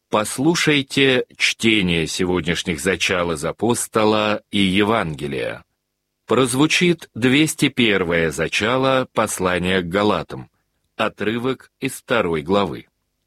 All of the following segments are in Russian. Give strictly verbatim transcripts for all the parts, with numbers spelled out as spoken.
Послушайте чтение сегодняшних зачал из апостола и Евангелия. Прозвучит двести первое зачало послания к Галатам, отрывок из второй главы.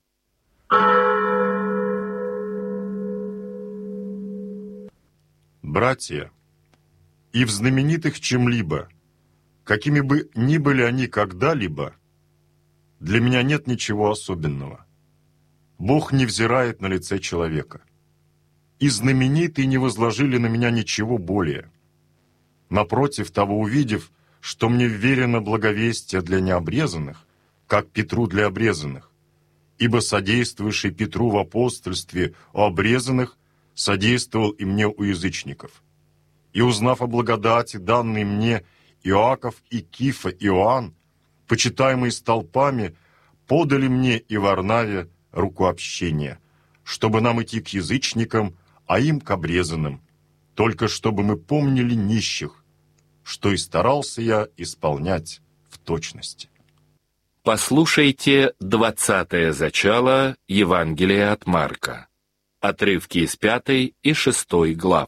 Братья, и в знаменитых чем-либо, какими бы ни были они когда-либо, для меня нет ничего особенного. Бог не взирает на лице человека. И знаменитые не возложили на меня ничего более. Напротив того, увидев, что мне вверено благовестие для необрезанных, как Петру для обрезанных, ибо содействующий Петру в апостольстве у обрезанных содействовал и мне у язычников. И узнав о благодати, данной мне, Иоаков и Кифа, Иоанн, почитаемые столпами, подали мне и Варнаве руку общения, чтобы нам идти к язычникам, а им к обрезанным, только чтобы мы помнили нищих, что и старался я исполнять в точности. Послушайте двадцатое зачало Евангелия от Марка, отрывки из пятой и шестой глав.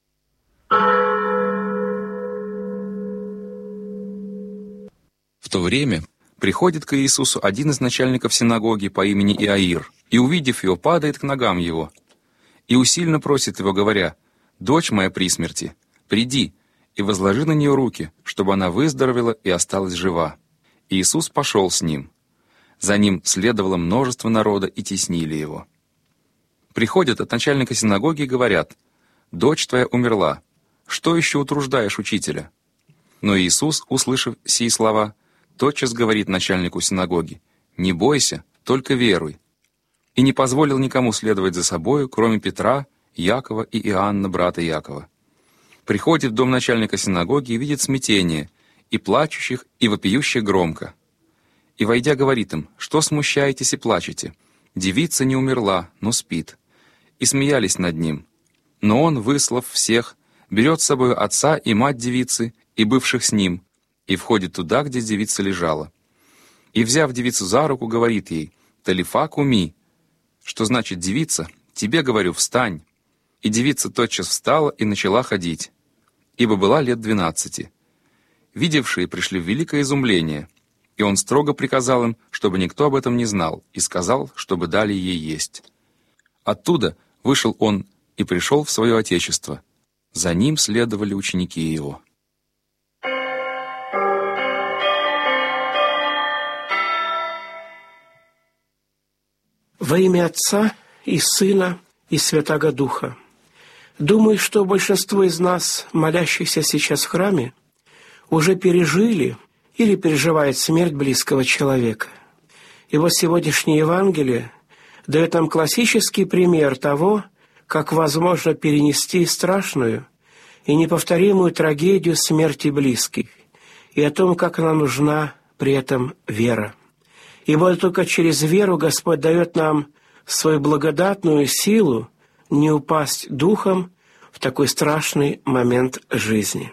В то время приходит к Иисусу один из начальников синагоги по имени Иаир, и, увидев его, падает к ногам его, и усильно просит его, говоря: «Дочь моя при смерти, приди и возложи на нее руки, чтобы она выздоровела и осталась жива». И Иисус пошел с ним. За ним следовало множество народа, и теснили его. Приходят от начальника синагоги и говорят: «Дочь твоя умерла, что еще утруждаешь учителя?» Но Иисус, услышав сии слова, тотчас говорит начальнику синагоги: «Не бойся, только веруй». И не позволил никому следовать за собою, кроме Петра, Якова и Иоанна, брата Якова. Приходит в дом начальника синагоги и видит смятение, и плачущих, и вопиющих громко. И, войдя, говорит им: «Что смущаетесь и плачете? Девица не умерла, но спит». И смеялись над ним. Но он, выслав всех, берет с собой отца и мать девицы, и бывших с ним, и входит туда, где девица лежала. И, взяв девицу за руку, говорит ей: «Талифа куми», что значит: «Девица, тебе говорю, встань». И девица тотчас встала и начала ходить, ибо была лет двенадцати. Видевшие пришли в великое изумление, и он строго приказал им, чтобы никто об этом не знал, и сказал, чтобы дали ей есть. Оттуда вышел он и пришел в свое отечество. За ним следовали ученики его. Во имя Отца и Сына и Святаго Духа. Думаю, что большинство из нас, молящихся сейчас в храме, уже пережили или переживают смерть близкого человека. И вот сегодняшнее Евангелие дает нам классический пример того, как возможно перенести страшную и неповторимую трагедию смерти близких, и о том, как она нужна при этом вера. Ибо только через веру Господь дает нам свою благодатную силу не упасть духом в такой страшный момент жизни.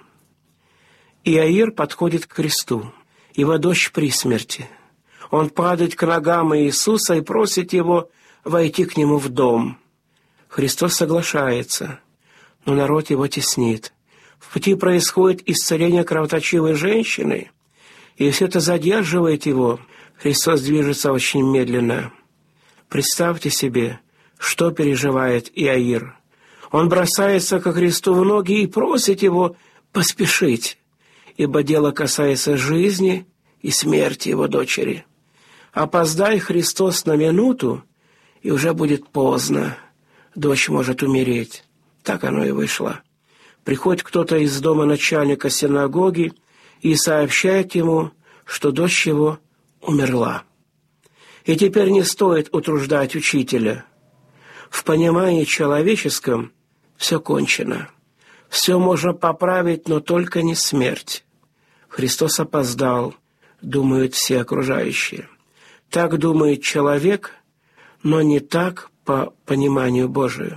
Иаир подходит к Христу, его дочь при смерти. Он падает к ногам Иисуса и просит его войти к нему в дом. Христос соглашается, но народ его теснит. В пути происходит исцеление кровоточивой женщины, и все это задерживает его. Христос движется очень медленно. Представьте себе, что переживает Иаир. Он бросается ко Христу в ноги и просит его поспешить, ибо дело касается жизни и смерти его дочери. Опоздай Христос на минуту, и уже будет поздно. Дочь может умереть. Так оно и вышло. Приходит кто-то из дома начальника синагоги и сообщает ему, что дочь его умерла. И теперь не стоит утруждать учителя. В понимании человеческом все кончено. Все можно поправить, но только не смерть. Христос опоздал, думают все окружающие. Так думает человек, но не так по пониманию Божию.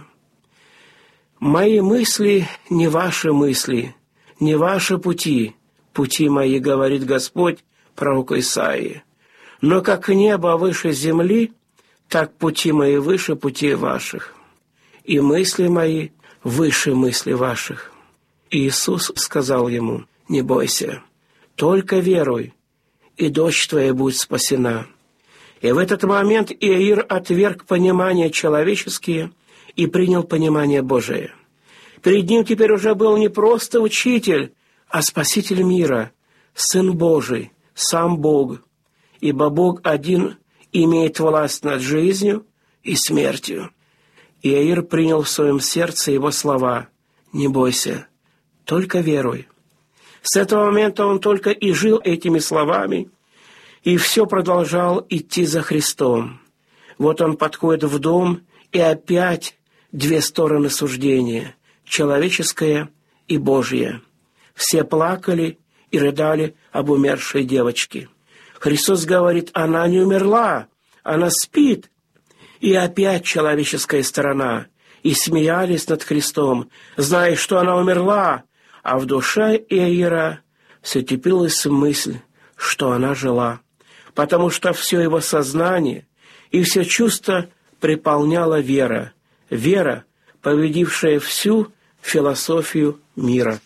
«Мои мысли не ваши мысли, не ваши пути, пути мои, говорит Господь пророку Исаии. Но как небо выше земли, так пути мои выше путей ваших, и мысли мои выше мыслей ваших». Иисус сказал ему: «Не бойся, только веруй, и дочь твоя будет спасена». И в этот момент Иаир отверг понимания человеческие и принял понимание Божие. Перед ним теперь уже был не просто учитель, а спаситель мира, Сын Божий, сам Бог. Ибо Бог один имеет власть над жизнью и смертью. Иаир принял в своем сердце его слова: «Не бойся, только веруй». С этого момента он только и жил этими словами, и все продолжал идти за Христом. Вот он подходит в дом, и опять две стороны суждения – человеческое и Божье. Все плакали и рыдали об умершей девочке. Христос говорит: она не умерла, она спит. И опять человеческая сторона. И смеялись над Христом, зная, что она умерла, а в душе Иаира все теплилась мысль, что она жила, потому что все его сознание и все чувство приполняла вера, вера, победившая всю философию мира.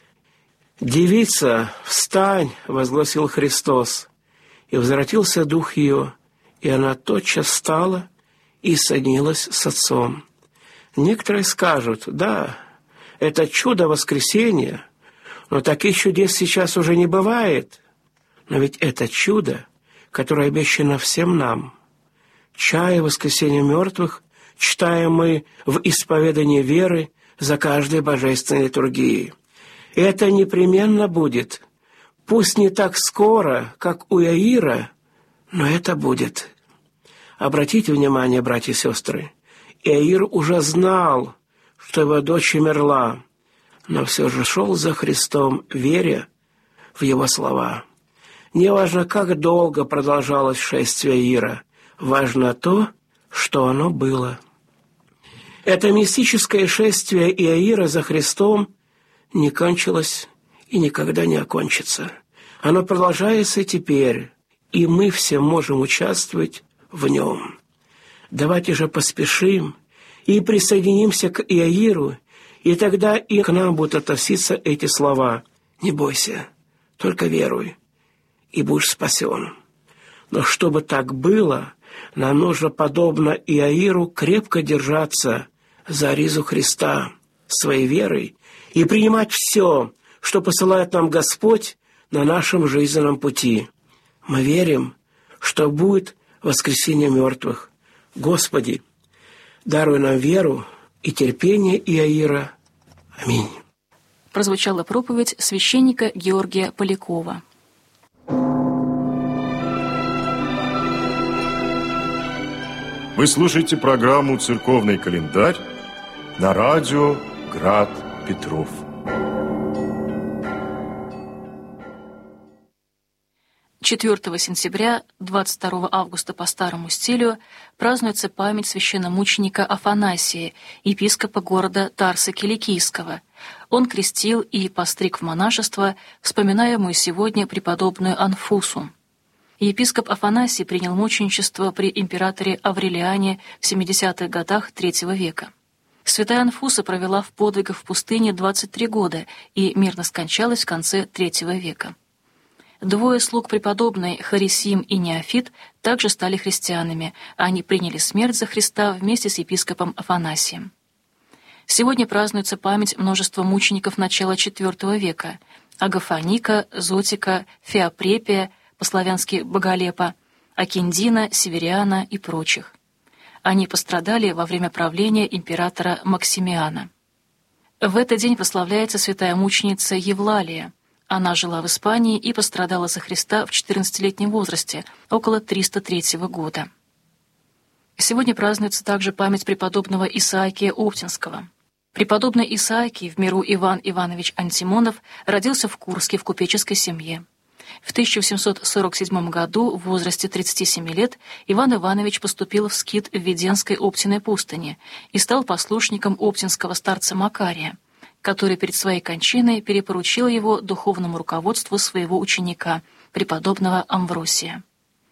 «Девица, встань!» — возгласил Христос, и возвратился дух ее, и она тотчас встала и соединилась с Отцом. Некоторые скажут: да, это чудо воскресения, но таких чудес сейчас уже не бывает. Но ведь это чудо, которое обещано всем нам. Чая воскресения мертвых читаем мы в исповедании веры за каждой божественной литургией. И это непременно будет. Пусть не так скоро, как у Иаира, но это будет. Обратите внимание, братья и сестры, Иаир уже знал, что его дочь умерла, но все же шел за Христом, веря в его слова. Неважно, как долго продолжалось шествие Иаира, важно то, что оно было. Это мистическое шествие Иаира за Христом не кончилось и никогда не окончится. Оно продолжается теперь, и мы все можем участвовать в нем. Давайте же поспешим и присоединимся к Иаиру, и тогда и к нам будут относиться эти слова: «Не бойся, только веруй, и будешь спасен». Но чтобы так было, нам нужно, подобно Иаиру, крепко держаться за ризу Христа своей верой и принимать все, что посылает нам Господь на нашем жизненном пути. Мы верим, что будет воскресение мертвых. Господи, даруй нам веру и терпение Иаира. Аминь. Прозвучала проповедь священника Георгия Полякова. Вы слушаете программу «Церковный календарь» на радио «Град Петров». четвёртого сентября, двадцать второго августа по старому стилю, празднуется память священномученика Афанасия, епископа города Тарса Киликийского. Он крестил и постриг в монашество вспоминаемую сегодня преподобную Анфусу. Епископ Афанасий принял мученичество при императоре Аврелиане в семидесятых годах третьего века. Святая Анфуса провела в подвигах в пустыне двадцать три года и мирно скончалась в конце третьего века. Двое слуг преподобной, Харисим и Неофит, также стали христианами, а они приняли смерть за Христа вместе с епископом Афанасием. Сегодня празднуется память множества мучеников начала четвёртого века – Агафоника, Зотика, Феопрепия, по-славянски Боголепа, Акиндина, Севериана и прочих. Они пострадали во время правления императора Максимиана. В этот день прославляется святая мученица Евлалия. Она жила в Испании и пострадала за Христа в четырнадцатилетнем возрасте, около триста третьего года. Сегодня празднуется также память преподобного Исаакия Оптинского. Преподобный Исаакий, в миру Иван Иванович Антимонов, родился в Курске в купеческой семье. В тысяча восемьсот сорок седьмом году, в возрасте тридцати семи лет, Иван Иванович поступил в скит в Веденской Оптиной пустыне и стал послушником оптинского старца Макария, который перед своей кончиной перепоручил его духовному руководству своего ученика, преподобного Амвросия. В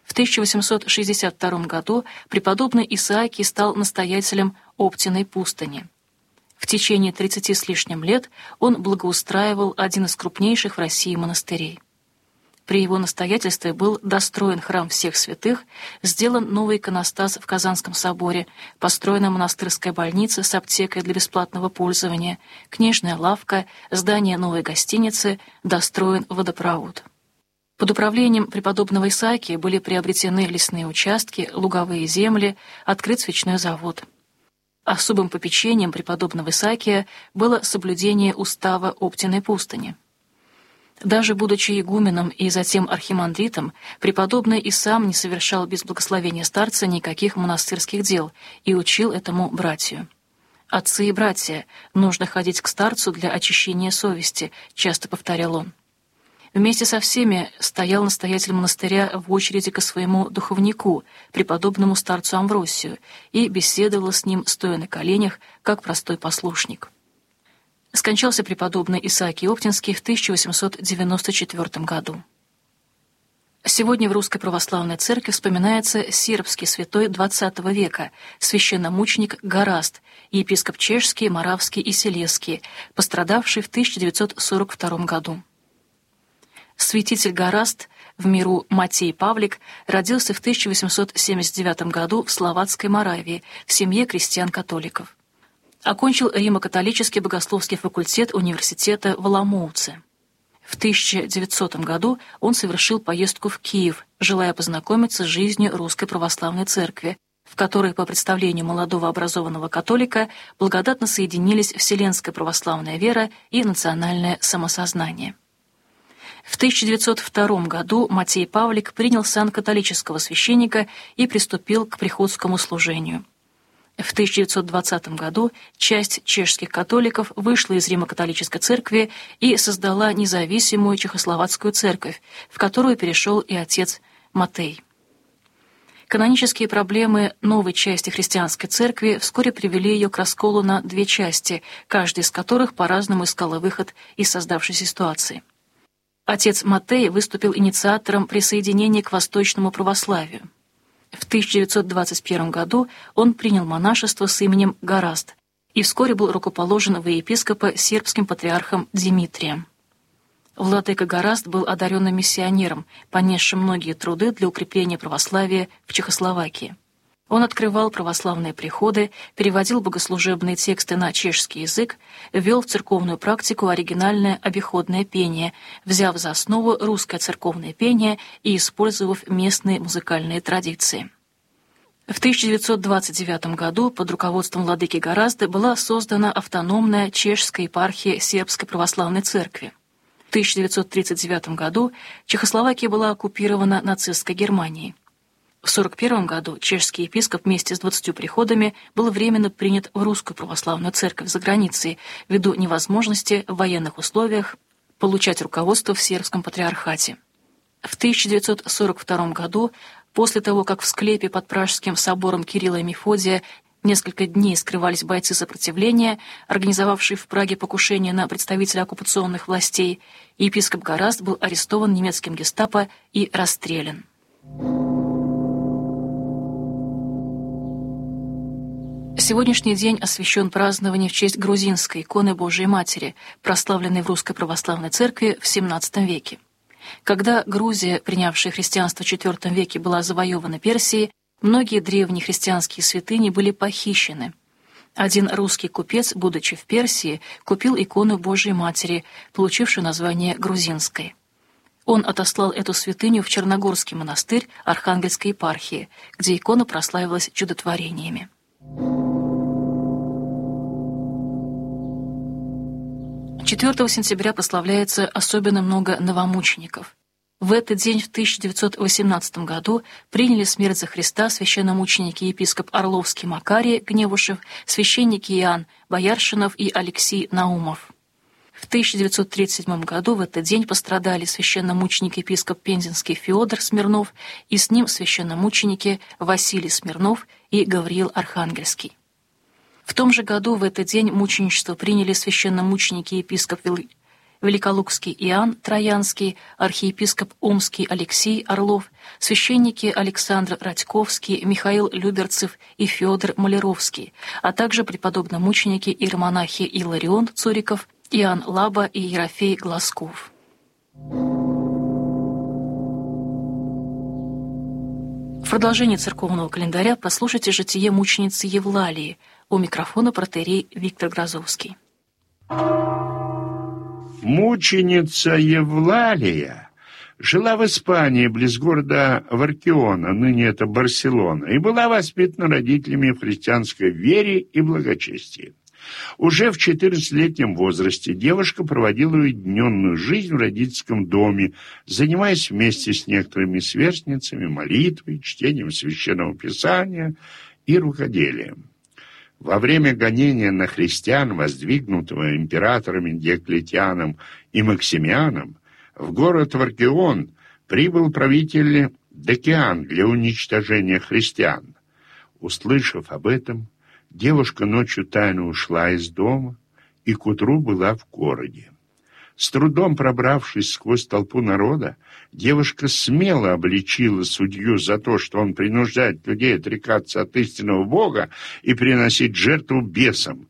В тысяча восемьсот шестьдесят втором году преподобный Исаакий стал настоятелем Оптиной пустыни. В течение тридцати с лишним лет он благоустраивал один из крупнейших в России монастырей. При его настоятельстве был достроен храм всех святых, сделан новый иконостас в Казанском соборе, построена монастырская больница с аптекой для бесплатного пользования, книжная лавка, здание новой гостиницы, достроен водопровод. Под управлением преподобного Исаакия были приобретены лесные участки, луговые земли, открыт свечной завод. Особым попечением преподобного Исаакия было соблюдение устава Оптиной пустыни. Даже будучи игуменом и затем архимандритом, преподобный и сам не совершал без благословения старца никаких монастырских дел и учил этому братью. «Отцы и братья, нужно ходить к старцу для очищения совести», — часто повторял он. Вместе со всеми стоял настоятель монастыря в очереди ко своему духовнику, преподобному старцу Амвросию, и беседовал с ним, стоя на коленях, как простой послушник. Скончался преподобный Исаакий Оптинский в тысяча восемьсот девяносто четвёртом году. Сегодня в Русской Православной Церкви вспоминается сербский святой двадцатого века, священномученик Гораст, епископ чешский, моравский и селезский, пострадавший в тысяча девятьсот сорок втором году. Святитель Гораст, в миру Матей Павлик, родился в тысяча восемьсот семьдесят девятом году в Словацкой Моравии в семье крестьян-католиков. Окончил Римо-католический богословский факультет университета в Оломouце. В тысяча девятисотом году он совершил поездку в Киев, желая познакомиться с жизнью Русской Православной Церкви, в которой, по представлению молодого образованного католика, благодатно соединились вселенская православная вера и национальное самосознание. В тысяча девятьсот втором году Матей Павлик принял сан католического священника и приступил к приходскому служению. В тысяча девятьсот двадцатом году часть чешских католиков вышла из Римо-католической церкви и создала независимую чехословацкую церковь, в которую перешел и отец Матей. Канонические проблемы новой части христианской церкви вскоре привели ее к расколу на две части, каждая из которых по-разному искала выход из создавшейся ситуации. Отец Матей выступил инициатором присоединения к восточному православию. В тысяча девятьсот двадцать первом году он принял монашество с именем Гораст и вскоре был рукоположен во епископа сербским патриархом Димитрием. Владыка Гораст был одаренным миссионером, понесшим многие труды для укрепления православия в Чехословакии. Он открывал православные приходы, переводил богослужебные тексты на чешский язык, ввел в церковную практику оригинальное обиходное пение, взяв за основу русское церковное пение и использовав местные музыкальные традиции. В тысяча девятьсот двадцать девятом году под руководством владыки Горазды была создана автономная чешская епархия Сербской Православной Церкви. В тысяча девятьсот тридцать девятом году Чехословакия была оккупирована нацистской Германией. В сорок первом году чешский епископ вместе с двадцатью приходами был временно принят в Русскую Православную Церковь за границей ввиду невозможности в военных условиях получать руководство в сербском патриархате. В тысяча девятьсот сорок втором году, после того, как в склепе под Пражским собором Кирилла и Мефодия несколько дней скрывались бойцы сопротивления, организовавшие в Праге покушение на представителя оккупационных властей, епископ Гораст был арестован немецким гестапо и расстрелян. Сегодняшний день освящен празднованию в честь грузинской иконы Божией Матери, прославленной в Русской Православной Церкви в семнадцатом веке. Когда Грузия, принявшая христианство в четвёртом веке, была завоевана Персией, многие древние христианские святыни были похищены. Один русский купец, будучи в Персии, купил икону Божией Матери, получившую название грузинской. Он отослал эту святыню в Черногорский монастырь Архангельской епархии, где икона прославилась чудотворениями. четвёртого сентября прославляется особенно много новомучеников. В этот день в тысяча девятьсот восемнадцатом году приняли смерть за Христа священномученики епископ Орловский Макарий Гневушев, священники Иоанн Бояршинов и Алексей Наумов. В тысяча девятьсот тридцать седьмом году в этот день пострадали священномученик епископ Пензенский Феодор Смирнов и с ним священномученики Василий Смирнов и Гавриил Архангельский. В том же году в этот день мученичество приняли священномученики епископ Вил... Великолукский Иоанн Троянский, архиепископ Омский Алексей Орлов, священники Александр Радьковский, Михаил Люберцев и Федор Малеровский, а также преподобно-мученики и иеромонахи Иларион Цуриков, Иоанн Лаба и Ерофей Глазков. В продолжении церковного календаря послушайте житие мученицы Евлалии. У микрофона протоиерей Виктор Грозовский. Мученица Евлалия жила в Испании, близ города Варкиона, ныне это Барселона, и была воспитана родителями в христианской вере и благочестии. Уже в четырнадцатилетнем возрасте девушка проводила уединенную жизнь в родительском доме, занимаясь вместе с некоторыми сверстницами молитвой, чтением священного писания и рукоделием. Во время гонения на христиан, воздвигнутого императорами Диоклетианом и Максимианом, в город Варкион прибыл правитель Декиан для уничтожения христиан. Услышав об этом, девушка ночью тайно ушла из дома и к утру была в городе. С трудом пробравшись сквозь толпу народа, девушка смело обличила судью за то, что он принуждает людей отрекаться от истинного Бога и приносить жертву бесам.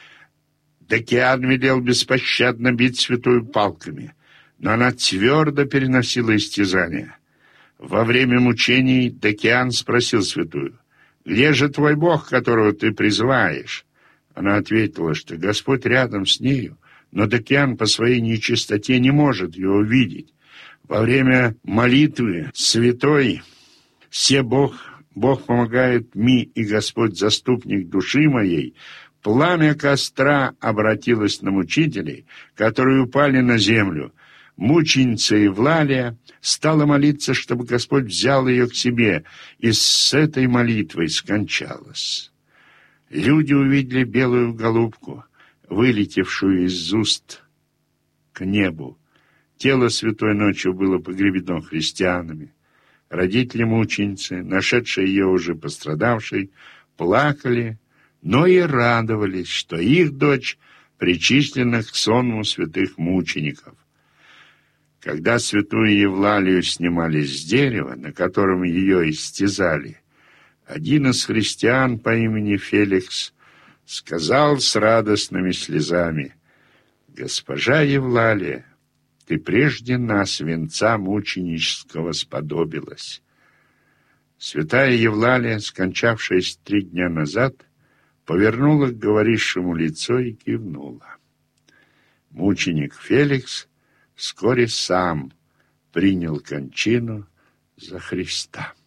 Декиан велел беспощадно бить святую палками, но она твердо переносила истязания. Во время мучений Декиан спросил святую: «Где же твой Бог, которого ты призываешь?» Она ответила, что Господь рядом с нею, но Декиан по своей нечистоте не может его видеть. Во время молитвы святой «Се Бог, Бог помогает ми, и Господь заступник души моей», пламя костра обратилось на мучителей, которые упали на землю. Мученица Евлалия стала молиться, чтобы Господь взял ее к себе, и с этой молитвой скончалась. Люди увидели белую голубку, вылетевшую из уст к небу. Тело святой ночью было погребено христианами. Родители мученицы, нашедшие ее уже пострадавшей, плакали, но и радовались, что их дочь причислена к сонму святых мучеников. Когда святую Евлалию снимали с дерева, на котором ее истязали, один из христиан по имени Феликс сказал с радостными слезами: «Госпожа Евлалия, ты прежде нас венца мученического сподобилась». Святая Евлалия, скончавшаяся три дня назад, повернула к говорившему лицо и кивнула. Мученик Феликс вскоре сам принял кончину за Христа.